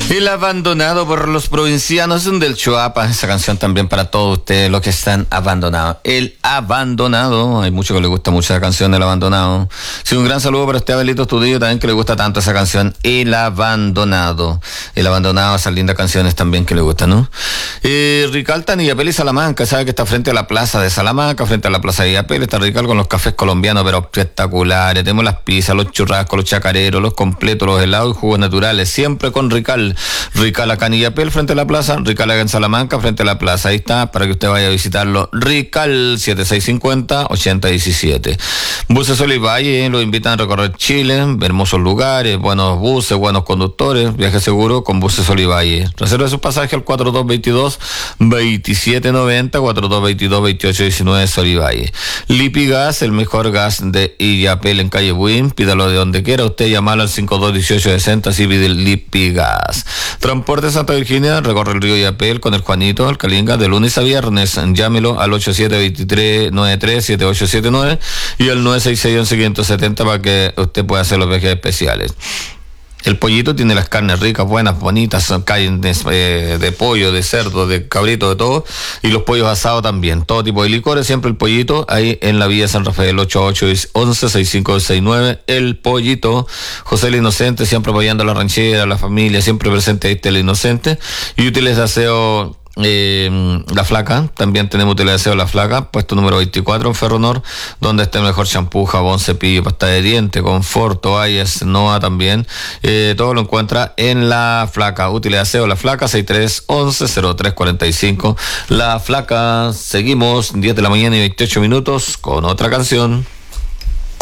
El abandonado por los provincianos del Choapa. Esa canción también para todos ustedes, los que están abandonados. El abandonado. Hay muchos que les gusta mucho esa canción, El abandonado. Sí, un gran saludo para usted, Abelito Estudillo, también que le gusta tanto esa canción, El abandonado. El abandonado, esas lindas canciones también que le gustan, ¿no? Ricaltan y Yapel y Salamanca, sabe que está frente a la plaza de Salamanca, frente a la plaza de Yapel, está Rical con los cafés colombianos, pero espectaculares. Tenemos las pizzas, los churrascos, los chacareros, los completos, los helados y jugos naturales, siempre con Rical. Rical acá en Illapel, frente a la plaza, Rical acá en Salamanca, frente a la plaza. Ahí está, para que usted vaya a visitarlo. Rical 7650-8017. Buses Olivalle lo invitan a recorrer Chile, hermosos lugares, buenos buses, buenos conductores, viaje seguro con Buses Olivalle. Reserve su pasaje al 4222-2790, 4222-2819 Olivalle. Lipigas, el mejor gas de Illapel en calle Buin, pídalo de donde quiera, usted llamalo al 521860 si pide el Lipigas. Transporte Santa Virginia, recorre el río Yapel con el Juanito, el Calinga, de lunes a viernes. Llámelo al 8723937879 y al 966-11-570 para que usted pueda hacer los viajes especiales. El pollito tiene las carnes ricas, buenas, bonitas, son carnes de pollo, de cerdo, de cabrito, de todo, y los pollos asados también, todo tipo de licores, siempre el pollito, ahí en la Villa San Rafael, 8811-6569, el pollito. José el Inocente, siempre apoyando a la ranchera, a la familia, siempre presente, ahí está el Inocente. Y útiles de aseo La Flaca, también tenemos útiles de aseo La Flaca, puesto número 24 en Ferronor, donde está el mejor champú, jabón, cepillo, pasta de diente, confort, toallas, Noa también, todo lo encuentra en La Flaca. Útiles de aseo La Flaca, 6311-0345. La Flaca, seguimos, 10 de la mañana y 28 minutos con otra canción.